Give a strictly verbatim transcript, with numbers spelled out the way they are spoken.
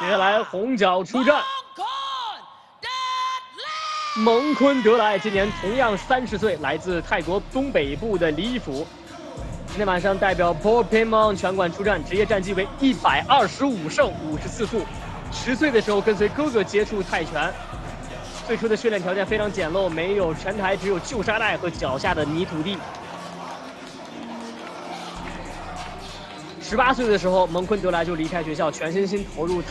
接下来红角出战。 蒙坤德莱今年同样三十岁，来自泰国东北部的李府。今天晚上代表 Paul Pimon 拳馆出战，职业战绩为一百二十五胜五十四负。十岁的时候跟随哥哥接触泰拳，最初的训练条件非常简陋，没有拳台，只有旧沙袋和脚下的泥土地。十八岁的时候，蒙坤德莱就离开学校，全身心投入。